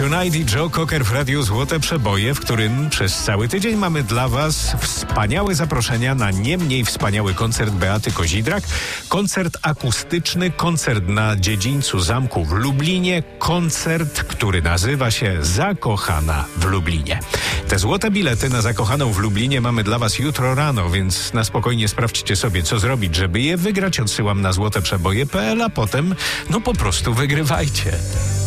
Tonight i Joe Cocker w Radiu Złote Przeboje, w którym przez cały tydzień mamy dla Was wspaniałe zaproszenia na nie mniej wspaniały koncert Beaty Kozidrak, koncert akustyczny, koncert na dziedzińcu zamku w Lublinie, koncert, który nazywa się Zakochana w Lublinie. Te złote bilety na Zakochaną w Lublinie mamy dla Was jutro rano, więc na spokojnie sprawdźcie sobie, co zrobić, żeby je wygrać. Odsyłam na złoteprzeboje.pl, a potem po prostu wygrywajcie.